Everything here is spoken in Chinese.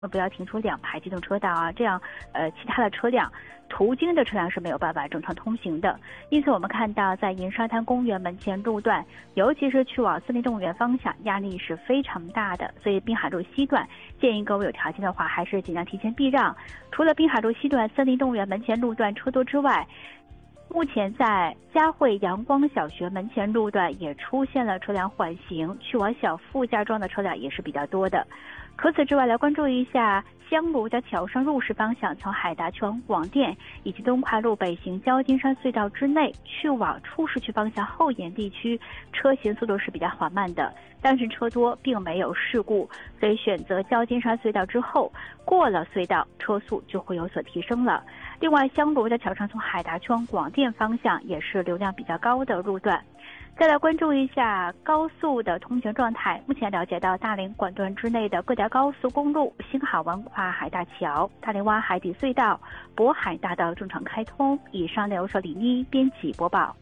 不要停出两排机动车道啊，这样其他的车辆途经的车辆是没有办法正常通行的。因此我们看到在银沙滩公园门前路段，尤其是去往森林动物园方向，压力是非常大的。所以滨海路西段建议各位有条件的话，还是尽量提前避让。除了滨海路西段森林动物园门前路段车多之外，目前在嘉惠阳光小学门前路段也出现了车辆缓行，去往小傅家庄的车辆也是比较多的。除此之外，来关注一下香炉的桥上入市方向，从海达去往广电，以及东快路北行交金山隧道之内去往出市区方向后沿地区，车行速度是比较缓慢的，但是车多并没有事故，所以选择交金山隧道之后，过了隧道车速就会有所提升了。另外，香炉的桥上从海达去往广电方向也是流量比较高的路段。再来关注一下高速的通行状态。目前了解到，大连管段之内的各条高速公路、新海湾跨海大桥、大连湾海底隧道、渤海大道正常开通。以上内容是李妮编辑播报。